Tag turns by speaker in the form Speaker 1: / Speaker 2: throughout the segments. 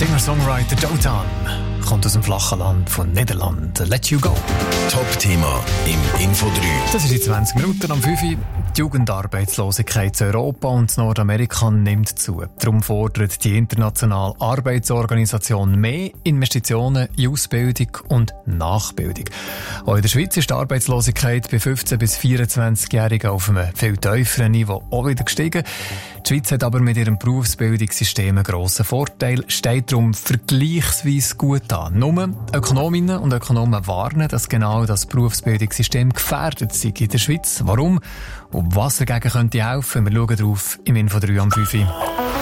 Speaker 1: Singer-Songwriter Dotan kommt aus dem flachen Land von Niederland. Let You Go.
Speaker 2: Top-Thema im Info 3.
Speaker 1: Das ist in 20 Minuten am 5 Uhr. Die Jugendarbeitslosigkeit in Europa und in Nordamerika nimmt zu. Darum fordert die internationale Arbeitsorganisation mehr Investitionen in Ausbildung und Nachbildung. Auch in der Schweiz ist die Arbeitslosigkeit bei 15- bis 24-Jährigen auf einem viel tieferen Niveau auch wieder gestiegen. Die Schweiz hat aber mit ihrem Berufsbildungssystem einen grossen Vorteil, steht darum vergleichsweise gut an. Nur Ökonominnen und Ökonomen warnen, dass genau das Berufsbildungssystem gefährdet sei in der Schweiz. Warum? Und was dagegen könnte helfen? Wir schauen drauf im Info 3 am 5 Uhr.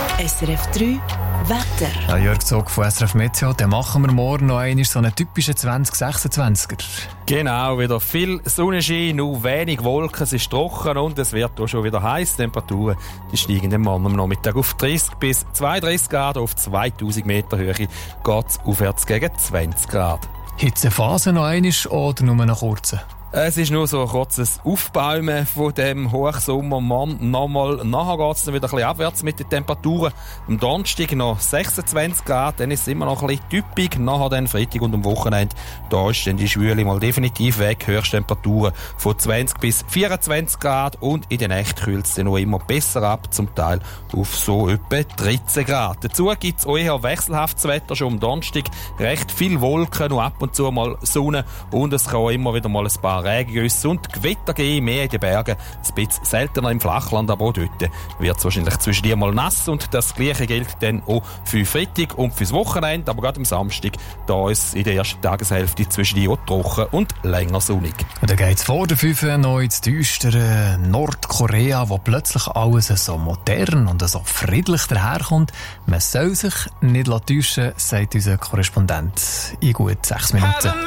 Speaker 3: SRF 3 Wetter.
Speaker 1: Ja, Jörg Zog von SRF Meteo, dann machen wir morgen noch einmal so einen typischen 2026er.
Speaker 4: Genau, wieder viel Sonnenschein, nur wenig Wolken, es ist trocken und es wird auch schon wieder heiß. Temperaturen die steigen am Morgen am Nachmittag auf 30 bis 32 Grad, auf 2000 Meter Höhe geht es aufwärts gegen 20 Grad.
Speaker 1: Hitzephase noch einmal oder nur noch kurze?
Speaker 4: Es ist nur so ein kurzes Aufbäumen von dem Hochsommer. Nochmal nachher geht es dann wieder ein bisschen abwärts mit den Temperaturen. Am Donnerstag noch 26 Grad, dann ist es immer noch ein bisschen typisch. Nachher dann Freitag und am Wochenende, da ist dann die Schwüle mal definitiv weg. Höchsttemperaturen von 20 bis 24 Grad und in der Nacht kühlt es dann noch immer besser ab, zum Teil auf so etwa 13 Grad. Dazu gibt es auch eher wechselhaftes Wetter, schon am Donnerstag recht viel Wolken, noch ab und zu mal Sonne und es kann auch immer wieder mal ein paar Regengüsse und Gewitter geben, mehr in den Bergen, ein bisschen seltener im Flachland, aber auch dort wird es wahrscheinlich zwischendurch mal nass und das Gleiche gilt dann auch für Freitag und fürs Wochenende, aber gerade am Samstag, da ist in der ersten Tageshälfte zwischendurch auch trocken und länger sonnig.
Speaker 1: Und dann geht es vor der 5 noch ins düstere Nordkorea, wo plötzlich alles so modern und so friedlich daherkommt. Man soll sich nicht täuschen, sagt unser Korrespondent in gut 6 Minuten.